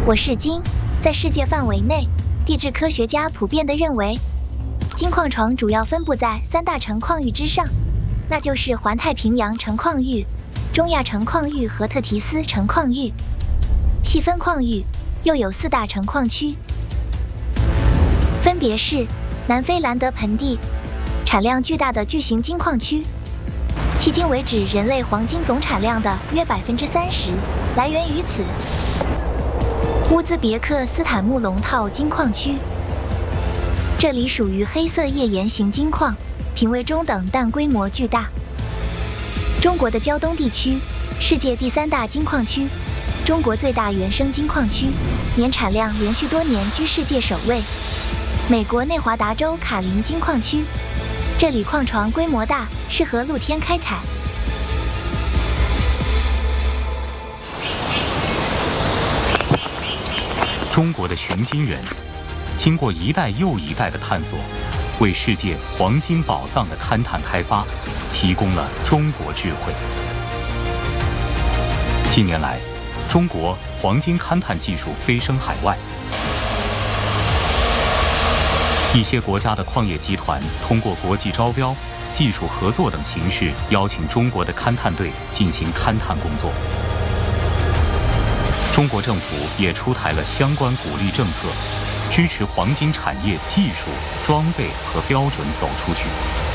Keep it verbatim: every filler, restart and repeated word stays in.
我是金，在世界范围内，地质科学家普遍地认为，金矿床主要分布在三大成矿域之上，那就是环太平洋成矿域、中亚成矿域和特提斯成矿域。细分矿域又有四大成矿区，分别是南非兰德盆地，产量巨大的巨型金矿区，迄今为止人类黄金总产量的约百分之三十来源于此。乌兹别克斯坦穆龙套金矿区，这里属于黑色页岩型金矿，品位中等但规模巨大。中国的胶东地区，世界第三大金矿区，中国最大原生金矿区，年产量连续多年居世界首位。美国内华达州卡林金矿区，这里矿床规模大，适合露天开采。 中国的寻金人，经过一代又一代的探索，为世界黄金宝藏的勘探开发提供了中国智慧。近年来，中国黄金勘探技术飞升海外，一些国家的矿业集团通过国际招标、技术合作等形式，邀请中国的勘探队进行勘探工作。中国政府也出台了相关鼓励政策，支持黄金产业技术、装备和标准走出去。